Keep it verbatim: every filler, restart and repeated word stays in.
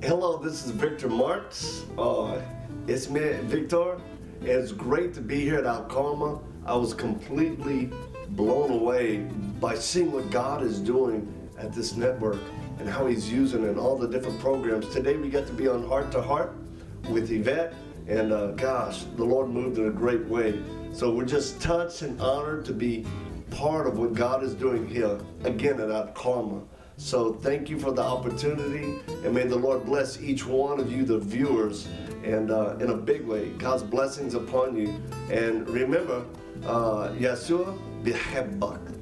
Hello, this is Victor Marks. Uh, it's me, Victor. It's great to be here at Al Karma. I was completely blown away by seeing what God is doing at this network and how He's using it in all the different programs. Today we get to be on Heart to Heart with Yvette, and uh, gosh, the Lord moved in a great way. So we're just touched and honored to be part of what God is doing here, again at Al Karma. So thank you for the opportunity, and may the Lord bless each one of you, the viewers, and uh, in a big way. God's blessings upon you. And remember, uh, Yeshua bihabbak.